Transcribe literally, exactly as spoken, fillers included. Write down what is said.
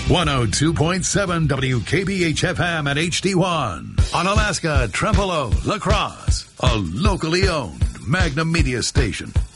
one oh two point seven W K B H F M at H D one. Onalaska, Trempealeau, La Crosse. A locally owned Magnum Media station.